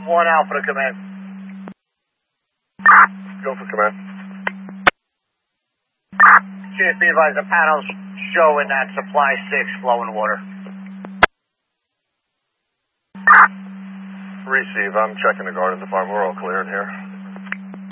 1 Alpha to command. Go for command. Chief, be advised, the panels showing that supply 6 flowing water. Receive. I'm checking the garden department. We're all clear in here.